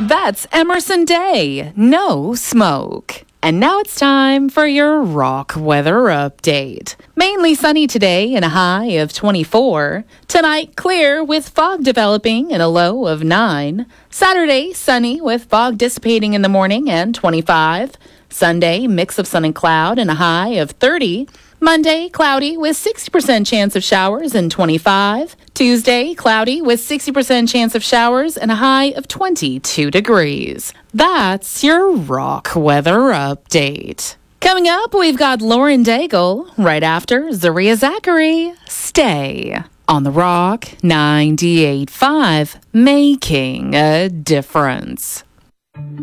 That's Emerson Day. No smoke. And now it's time for your rock weather update. Mainly sunny today and a high of 24. Tonight, clear with fog developing and a low of 9. Saturday, sunny with fog dissipating in the morning and 25. Sunday, mix of sun and cloud and a high of 30. Monday, cloudy with 60% chance of showers and 25. Tuesday, cloudy with 60% chance of showers and a high of 22 degrees. That's your rock weather update. Coming up, we've got Lauren Daigle right after Zaria Zachary. Stay on the Rock 98.5, making a difference.